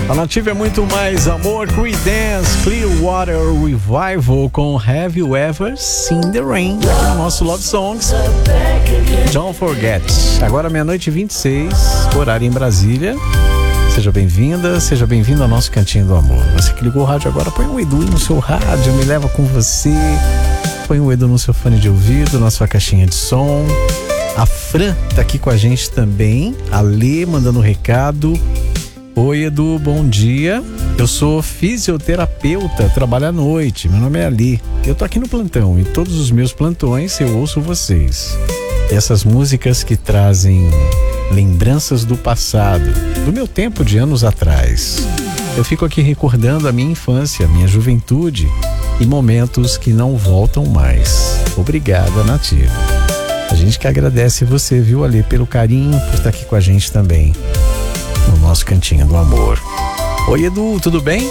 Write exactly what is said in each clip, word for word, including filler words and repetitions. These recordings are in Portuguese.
A Nativa é muito mais amor. Creedence Clearwater Revival com Have You Ever Seen the Rain? Aqui no nosso Love Songs. Don't Forget. Agora meia-noite e vinte e seis, horário em Brasília. Seja bem-vinda, seja bem-vindo ao nosso Cantinho do Amor. Você que ligou o rádio agora, põe um Edu no seu rádio, me leva com você. Põe o Edu no seu fone de ouvido, na sua caixinha de som. A Fran tá aqui com a gente também. A Lê mandando um recado. Oi, Edu, bom dia. Eu sou fisioterapeuta, trabalho à noite. Meu nome é Ali. Eu tô aqui no plantão e todos os meus plantões eu ouço vocês. Essas músicas que trazem lembranças do passado, do meu tempo de anos atrás. Eu fico aqui recordando a minha infância, a minha juventude e momentos que não voltam mais. Obrigada, Nativa. A gente que agradece você, viu, Ali, pelo carinho, por estar aqui com a gente também no nosso Cantinho do Amor. Oi, Edu, tudo bem?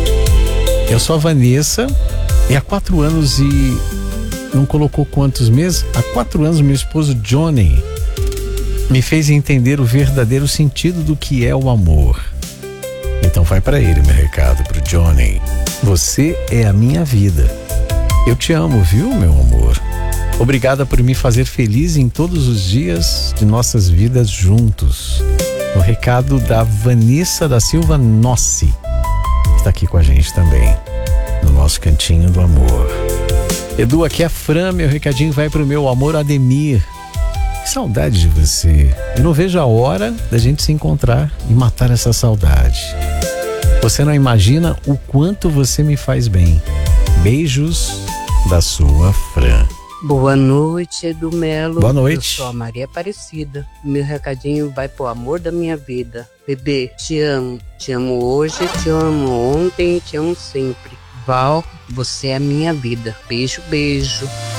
Eu sou a Vanessa e há quatro anos e não colocou quantos meses? Há quatro anos meu esposo Johnny me fez entender o verdadeiro sentido do que é o amor. Então vai pra ele meu recado, pro Johnny. Você é a minha vida. Eu te amo, viu, meu amor? Obrigada por me fazer feliz em todos os dias de nossas vidas juntos. O recado da Vanessa da Silva Nossi, que está aqui com a gente também, no nosso Cantinho do Amor. Edu, aqui é a Fran, meu recadinho vai pro meu amor Ademir. Que saudade de você. Eu não vejo a hora da gente se encontrar e matar essa saudade. Você não imagina o quanto você me faz bem. Beijos da sua Fran. Boa noite, Edu Melo. Boa noite. Eu sou a Maria Aparecida. Meu recadinho vai pro amor da minha vida. Bebê, te amo. Te amo hoje, te amo ontem e te amo sempre. Val, você é a minha vida. Beijo, beijo.